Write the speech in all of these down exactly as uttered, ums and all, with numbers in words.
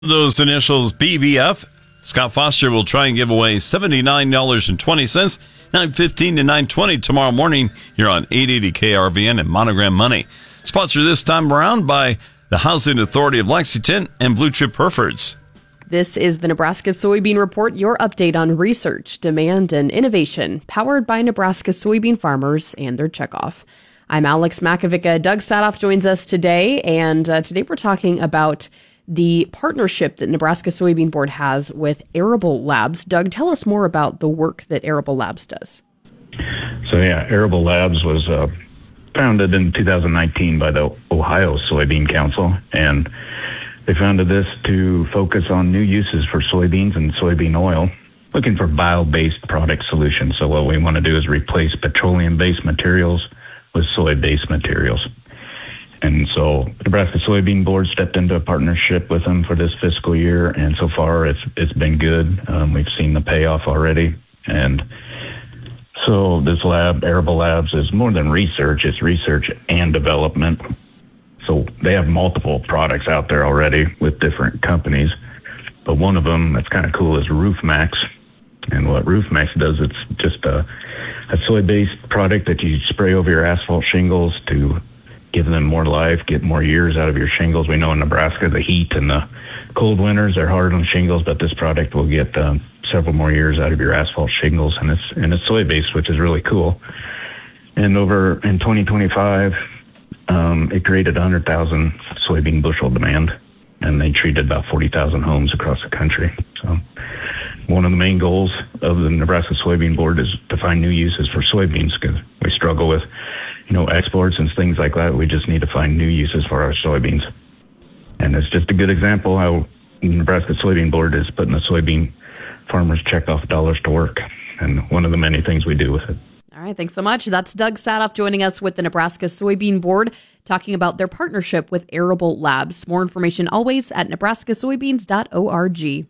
Those initials B V F. Scott Foster will try and give away seventy-nine dollars and twenty cents, nine fifteen to nine twenty tomorrow morning here on eight eighty K R V N and Monogram Money. Sponsored this time around by the Housing Authority of Lexington and Blue Chip Herefords. This is the Nebraska Soybean Report, your update on research, demand, and innovation, powered by Nebraska soybean farmers and their checkoff. I'm Alex Makovica. Doug Sadoff joins us today, and uh, today we're talking about the partnership that Nebraska Soybean Board has with Arable Labs. Doug, tell us more about the work that Arable Labs does. So yeah, Arable Labs was uh, founded in two thousand nineteen by the Ohio Soybean Council, and they founded this to focus on new uses for soybeans and soybean oil, looking for bio-based product solutions. So what we want to do is replace petroleum-based materials with soy-based materials. And so the Nebraska Soybean Board stepped into a partnership with them for this fiscal year, and so far it's it's been good. Um, we've seen the payoff already. And so this lab, Arable Labs, is more than research. It's research and development. So they have multiple products out there already with different companies. But one of them that's kind of cool is RoofMax. And what RoofMax does, it's just a, a soy-based product that you spray over your asphalt shingles to give them more life, get more years out of your shingles. We know in Nebraska, the heat and the cold winters are hard on shingles, but this product will get um, several more years out of your asphalt shingles, and it's and it's soy-based, which is really cool. And over in twenty twenty-five, um, it created one hundred thousand soybean bushel demand, and they treated about forty thousand homes across the country. So one of the main goals of the Nebraska Soybean Board is to find new uses for soybeans, because we struggle with you know, exports and things like that. We just need to find new uses for our soybeans. And it's just a good example how the Nebraska Soybean Board is putting the soybean farmers' checkoff dollars to work. And one of the many things we do with it. All right, thanks so much. That's Doug Sadoff joining us with the Nebraska Soybean Board, talking about their partnership with Arable Labs. More information always at nebraska soybeans dot org.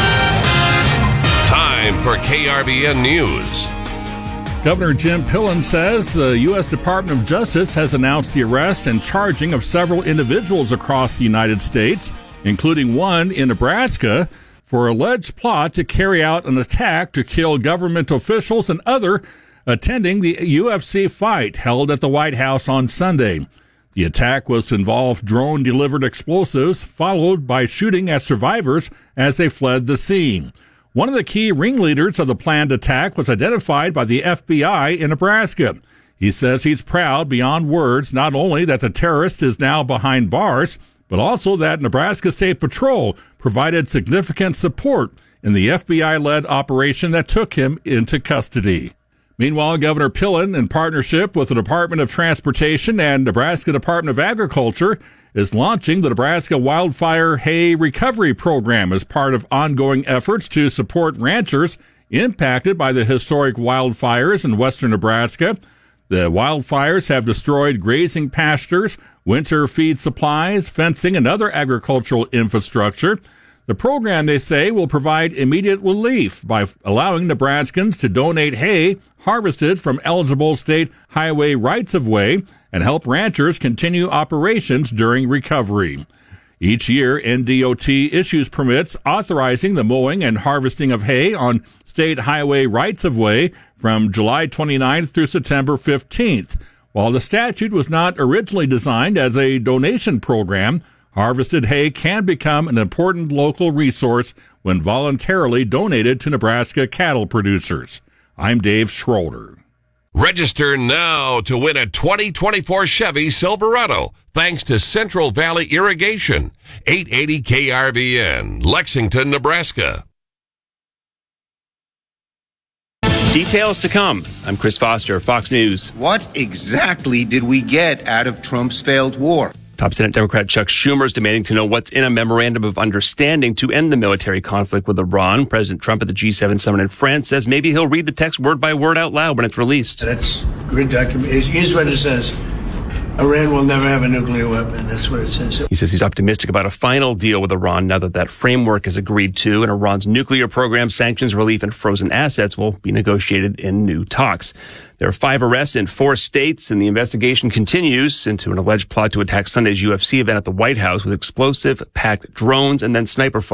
Time for K R V N News. Governor Jim Pillen says the U S Department of Justice has announced the arrest and charging of several individuals across the United States, including one in Nebraska, for alleged plot to carry out an attack to kill government officials and other attending the U F C fight held at the White House on Sunday. The attack was to involve drone-delivered explosives, followed by shooting at survivors as they fled the scene. One of the key ringleaders of the planned attack was identified by the F B I in Nebraska. He says he's proud beyond words not only that the terrorist is now behind bars, but also that Nebraska State Patrol provided significant support in the F B I-led operation that took him into custody. Meanwhile, Governor Pillen, in partnership with the Department of Transportation and Nebraska Department of Agriculture, is launching the Nebraska Wildfire Hay Recovery Program as part of ongoing efforts to support ranchers impacted by the historic wildfires in western Nebraska. The wildfires have destroyed grazing pastures, winter feed supplies, fencing, and other agricultural infrastructure. The program, they say, will provide immediate relief by allowing Nebraskans to donate hay harvested from eligible state highway rights-of-way and help ranchers continue operations during recovery. Each year, N D O T issues permits authorizing the mowing and harvesting of hay on state highway rights-of-way from July twenty-ninth through September fifteenth. While the statute was not originally designed as a donation program, harvested hay can become an important local resource when voluntarily donated to Nebraska cattle producers. I'm Dave Schroeder. Register now to win a twenty twenty-four Chevy Silverado, thanks to Central Valley Irrigation. eight eighty K R V N, Lexington, Nebraska. Details to come. I'm Chris Foster, Fox News. What exactly did we get out of Trump's failed war? Top Senate Democrat Chuck Schumer is demanding to know what's in a memorandum of understanding to end the military conflict with Iran. President Trump at the G seven summit in France says maybe he'll read the text word by word out loud when it's released. That's a good document. Here's what it says. Iran will never have a nuclear weapon. That's what it says. He says he's optimistic about a final deal with Iran now that that framework is agreed to, and Iran's nuclear program, sanctions relief, and frozen assets will be negotiated in new talks. There are five arrests in four states, and the investigation continues into an alleged plot to attack Sunday's U F C event at the White House with explosive-packed drones and then sniper fire.